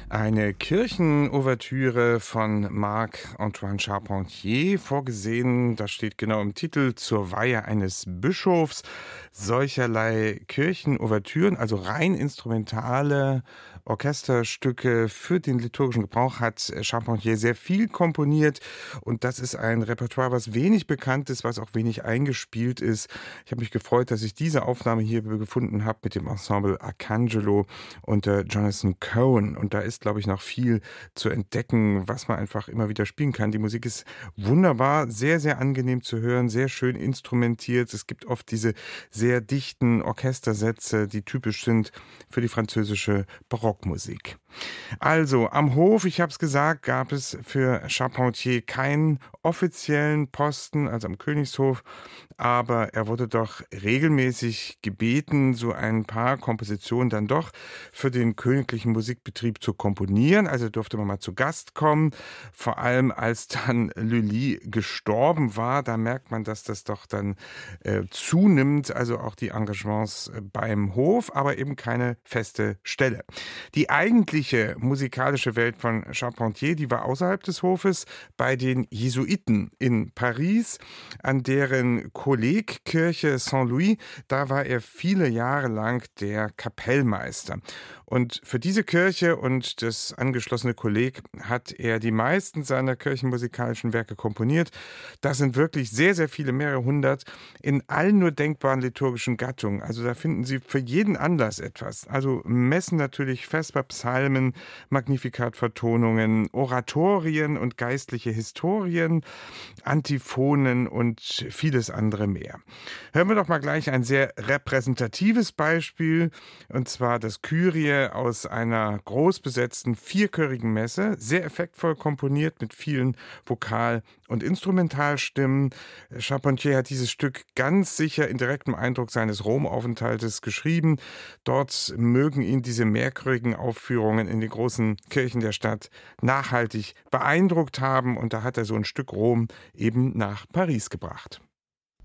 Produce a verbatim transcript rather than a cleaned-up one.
Eine Kirchenouvertüre von Marc-Antoine Charpentier, vorgesehen, das steht genau im Titel, zur Weihe eines Bischofs. Solcherlei Kirchenouvertüren, also rein instrumentale Orchesterstücke für den liturgischen Gebrauch, hat Charpentier sehr viel komponiert. Und das ist ein Repertoire, was wenig bekannt ist, was auch wenig eingespielt ist. Ich habe mich gefreut, dass ich diese Aufnahme hier gefunden habe mit dem Ensemble Arcangelo unter Jonathan Cohen. Und da ist, glaube ich, noch viel zu entdecken, was man einfach immer wieder spielen kann. Die Musik ist wunderbar, sehr, sehr angenehm zu hören, sehr schön instrumentiert. Es gibt oft diese sehr dichten Orchestersätze, die typisch sind für die französische Barockmusik. Also, am Hof, ich habe es gesagt, gab es für Charpentier keinen offiziellen Posten, also am Königshof, aber er wurde doch regelmäßig gebeten, so ein paar Kompositionen dann doch für den königlichen Musikbetrieb zu komponieren. Also durfte man mal zu Gast kommen, vor allem als dann Lully gestorben war. Da merkt man, dass das doch dann äh, zunimmt, also auch die Engagements äh, beim Hof, aber eben keine feste Stelle. Die eigentliche musikalische Welt von Charpentier, die war außerhalb des Hofes bei den Jesuiten in Paris, an deren Kolleggkirche Saint-Louis, da war er viele Jahre lang der Kapellmeister. Und für diese Kirche und das angeschlossene Kolleg hat er die meisten seiner kirchenmusikalischen Werke komponiert. Das sind wirklich sehr, sehr viele, mehrere hundert, in allen nur denkbaren liturgischen Gattungen. Also da finden Sie für jeden Anlass etwas. Also Messen natürlich, Vesper, Psalmen, Magnificat-Vertonungen, Oratorien und geistliche Historien, Antiphonen und vieles andere mehr. Hören wir doch mal gleich ein sehr repräsentatives Beispiel, und zwar das Kyrie aus einer großbesetzten vierchörigen Messe, sehr effektvoll komponiert mit vielen Vokal- und Instrumentalstimmen. Charpentier hat dieses Stück ganz sicher in direktem Eindruck seines Romaufenthaltes geschrieben. Dort mögen ihn diese mehrchörigen Aufführungen in den großen Kirchen der Stadt nachhaltig beeindruckt haben, und da hat er so ein Stück Rom eben nach Paris gebracht.